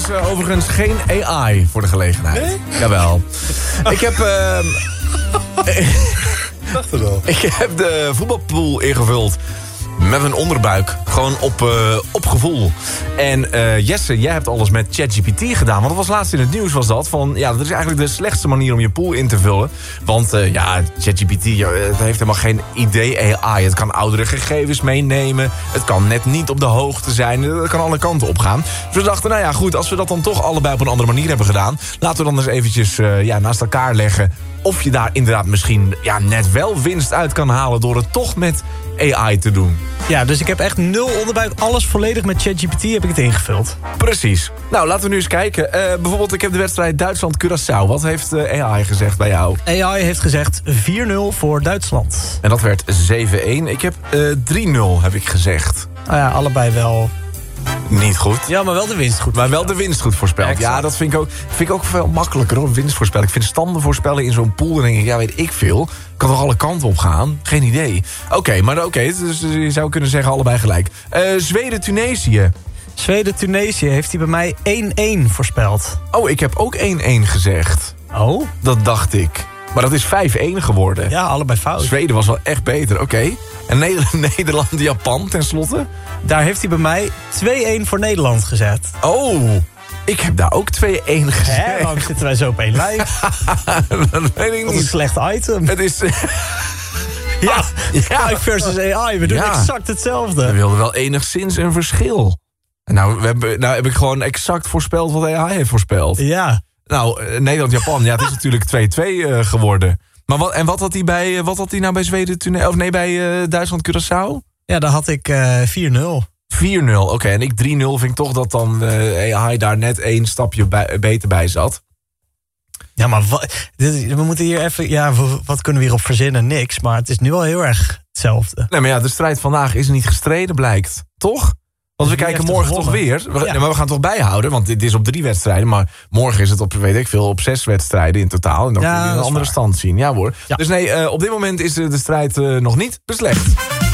overigens geen AI voor de gelegenheid. Nee? Jawel. Ik heb... dacht het al. Ik heb de voetbalpool ingevuld met mijn onderbuik. Gewoon op gevoel. En Jesse, jij hebt alles met ChatGPT gedaan. Want dat was laatst in het nieuws, was dat. Van, ja, dat is eigenlijk de slechtste manier om je pool in te vullen. Want ChatGPT het heeft helemaal geen idee AI. Het kan oudere gegevens meenemen. Het kan net niet op de hoogte zijn. Het kan alle kanten op gaan. Dus we dachten, nou ja, goed, als we dat dan toch allebei op een andere manier hebben gedaan, laten we dan eens eventjes naast elkaar leggen of je daar inderdaad misschien net wel winst uit kan halen door het toch met AI te doen. Ja, dus ik heb echt 0 onderbuik. Alles volledig met ChatGPT heb ik het ingevuld. Precies. Nou, laten we nu eens kijken. Bijvoorbeeld, ik heb de wedstrijd Duitsland-Curaçao. Wat heeft AI gezegd bij jou? AI heeft gezegd 4-0 voor Duitsland. En dat werd 7-1. Ik heb 3-0, heb ik gezegd. Nou ja, allebei wel. Niet goed. Ja, maar wel de winst goed. Maar wel de winst goed voorspeld. Exact. Ja, dat vind ik ook veel makkelijker hoor, winst voorspellen. Ik vind standen voorspellen in zo'n pool, dan denk ik, ja, weet ik veel. Kan toch alle kanten op gaan? Geen idee. Oké, dus je zou kunnen zeggen allebei gelijk. Zweden-Tunesië. Zweden-Tunesië heeft hij bij mij 1-1 voorspeld. Oh, ik heb ook 1-1 gezegd. Oh? Dat dacht ik. Maar dat is 5-1 geworden. Ja, allebei fout. Zweden was wel echt beter, oké. En Nederland-Japan tenslotte? Daar heeft hij bij mij 2-1 voor Nederland gezet. Oh, ik heb daar ook 2-1 gezegd. Hè, waarom zitten wij zo op één lijn? Dat weet ik Wat een niet. slecht item. Het is... Ja, AI versus AI. We doen exact We hetzelfde. wilden wel enigszins een verschil. En nou heb ik gewoon exact voorspeld wat AI heeft voorspeld. Ja. Nou, Nederland-Japan, ja, het is natuurlijk 2-2 geworden. Maar wat had hij nou bij Zweden, of nee, bij Duitsland-Curaçao? Ja, daar had ik 4-0. 4-0, oké. En ik 3-0 vind ik toch dat dan AI daar net 1 stapje beter bij zat. Ja, maar we moeten hier even... Ja, wat kunnen we hierop verzinnen? Niks. Maar het is nu al heel erg hetzelfde. Nee, maar ja, de strijd vandaag is niet gestreden, blijkt. Toch? Want we kijken morgen toch weer. Maar we gaan toch bijhouden, want dit is op 3 wedstrijden. Maar morgen is het op 6 wedstrijden in totaal. En dan kun je een andere stand zien. Ja hoor. Ja. Dus nee, op dit moment is de strijd nog niet beslecht.